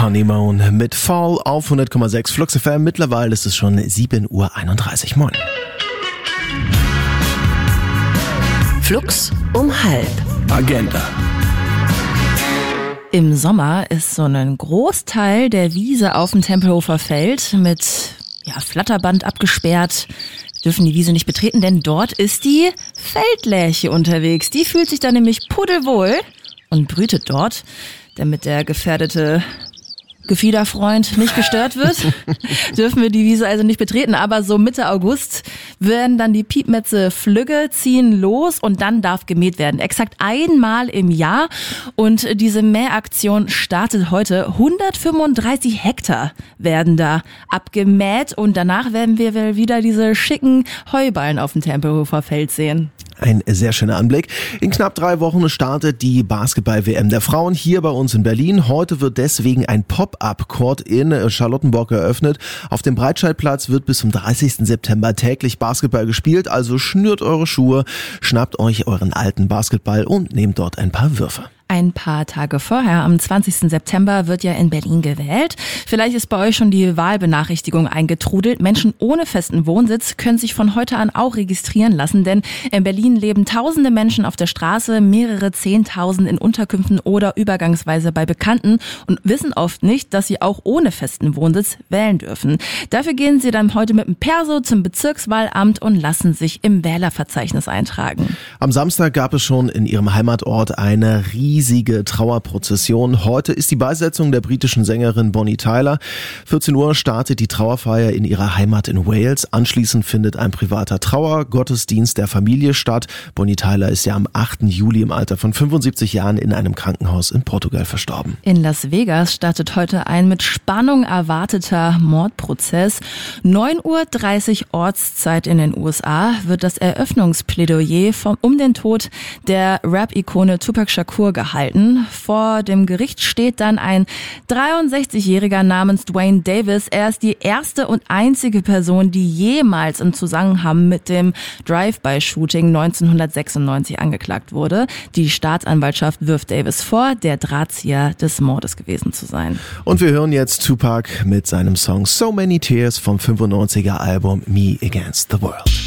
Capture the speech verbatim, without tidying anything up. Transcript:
Honeymoon mit Fall auf hundert Komma sechs Flux F M. Mittlerweile ist es schon sieben Uhr einunddreißig. Moin. Flux um halb. Agenda. Im Sommer ist so ein Großteil der Wiese auf dem Tempelhofer Feld mit ja, Flatterband abgesperrt. Dürfen die Wiese nicht betreten, denn dort ist die Feldlerche unterwegs. Die fühlt sich da nämlich pudelwohl und brütet dort, damit der gefährdete Gefiederfreund nicht gestört wird, dürfen wir die Wiese also nicht betreten. Aber so Mitte August werden dann die Piepmetze Flügge, ziehen los und dann darf gemäht werden. Exakt einmal im Jahr. Und diese Mähaktion startet heute. hundertfünfunddreißig Hektar werden da abgemäht und danach werden wir wieder diese schicken Heuballen auf dem Tempelhofer Feld sehen. Ein sehr schöner Anblick. In knapp drei Wochen startet die Basketball-W M der Frauen hier bei uns in Berlin. Heute wird deswegen ein Pop-Up-Court in Charlottenburg eröffnet. Auf dem Breitscheidplatz wird bis zum dreißigsten September täglich Basketball gespielt. Also schnürt eure Schuhe, schnappt euch euren alten Basketball und nehmt dort ein paar Würfe. Ein paar Tage vorher, am zwanzigsten September, wird ja in Berlin gewählt. Vielleicht ist bei euch schon die Wahlbenachrichtigung eingetrudelt. Menschen ohne festen Wohnsitz können sich von heute an auch registrieren lassen, denn in Berlin leben tausende Menschen auf der Straße, mehrere Zehntausend in Unterkünften oder übergangsweise bei Bekannten und wissen oft nicht, dass sie auch ohne festen Wohnsitz wählen dürfen. Dafür gehen sie dann heute mit dem Perso zum Bezirkswahlamt und lassen sich im Wählerverzeichnis eintragen. Am Samstag gab es schon in ihrem Heimatort eine riesige riesige Trauerprozession. Heute ist die Beisetzung der britischen Sängerin Bonnie Tyler. vierzehn Uhr startet die Trauerfeier in ihrer Heimat in Wales. Anschließend findet ein privater Trauergottesdienst der Familie statt. Bonnie Tyler ist ja am achten Juli im Alter von fünfundsiebzig Jahren in einem Krankenhaus in Portugal verstorben. In Las Vegas startet heute ein mit Spannung erwarteter Mordprozess. neun Uhr dreißig Ortszeit in den U S A wird das Eröffnungsplädoyer vom, um den Tod der Rap-Ikone Tupac Shakur gehalten. Vor dem Gericht steht dann ein dreiundsechzigjähriger namens Dwayne Davis. Er ist die erste und einzige Person, die jemals im Zusammenhang mit dem Drive-by-Shooting neunzehnhundertsechsundneunzig angeklagt wurde. Die Staatsanwaltschaft wirft Davis vor, der Drahtzieher des Mordes gewesen zu sein. Und wir hören jetzt Tupac mit seinem Song So Many Tears vom fünfundneunziger Album Me Against the World.